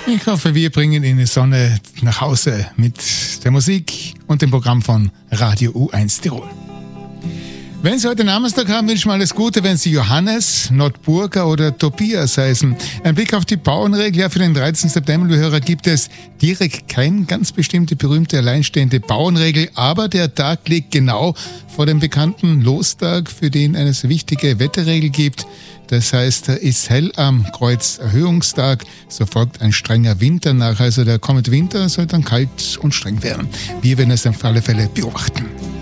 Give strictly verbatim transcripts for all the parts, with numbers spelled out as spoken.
Ich hoffe, wir bringen Ihnen die Sonne nach Hause mit der Musik und dem Programm von Radio U eins Tirol. Wenn Sie heute Namenstag haben, wünsche ich mal alles Gute, wenn Sie Johannes, Nordburger oder Tobias heißen. Ein Blick auf die Bauernregel. Ja, für den dreizehnten September, liebe Hörer, gibt es direkt keine ganz bestimmte, berühmte, alleinstehende Bauernregel, aber der Tag liegt genau vor dem bekannten Lostag, für den es wichtige Wetterregel gibt. Das heißt, ist hell am Kreuzerhöhungstag, so folgt ein strenger Winter nach. Also der kommende Winter soll dann kalt und streng werden. Wir werden es auf alle Fälle beobachten.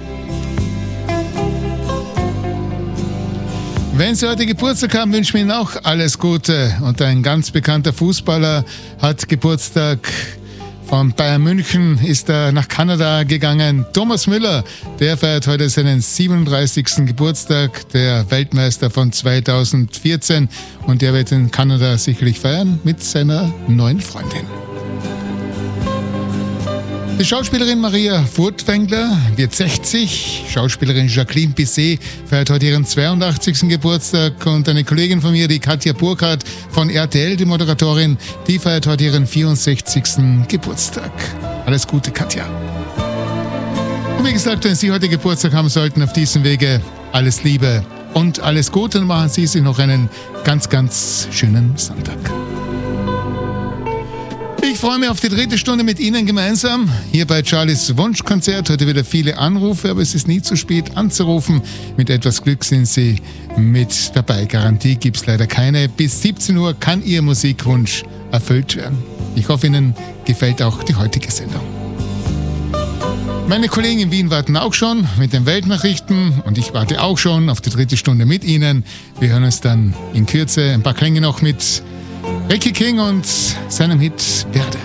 Wenn Sie heute Geburtstag haben, wünschen wir Ihnen auch alles Gute. Und ein ganz bekannter Fußballer hat Geburtstag. Von Bayern München ist er nach Kanada gegangen. Thomas Müller, der feiert heute seinen siebenunddreißigsten Geburtstag, der Weltmeister von zweitausendvierzehn. Und der wird in Kanada sicherlich feiern mit seiner neuen Freundin. Die Schauspielerin Maria Furtwängler wird sechzig. Schauspielerin Jacqueline Bisset feiert heute ihren zweiundachtzigsten Geburtstag. Und eine Kollegin von mir, die Katja Burkhardt von R T L, die Moderatorin, die feiert heute ihren vierundsechzigsten Geburtstag. Alles Gute, Katja. Und wie gesagt, wenn Sie heute Geburtstag haben sollten, auf diesem Wege alles Liebe und alles Gute. Und machen Sie sich noch einen ganz, ganz schönen Sonntag. Ich freue mich auf die dritte Stunde mit Ihnen gemeinsam. Hier bei Charlies Wunschkonzert. Heute wieder viele Anrufe, aber es ist nie zu spät anzurufen. Mit etwas Glück sind Sie mit dabei. Garantie gibt es leider keine. Bis siebzehn Uhr kann Ihr Musikwunsch erfüllt werden. Ich hoffe, Ihnen gefällt auch die heutige Sendung. Meine Kollegen in Wien warten auch schon mit den Weltnachrichten und ich warte auch schon auf die dritte Stunde mit Ihnen. Wir hören uns dann in Kürze ein paar Klänge noch mit Ricky King und seinem Hit Werde.